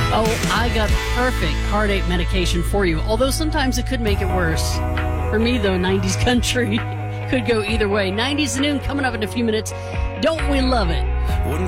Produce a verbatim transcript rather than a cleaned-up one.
Oh, I got perfect heartache medication for you, although sometimes it could make it worse. For me, though, nineties country could go either way. nineties to noon coming up in a few minutes. Don't we love it? Wouldn't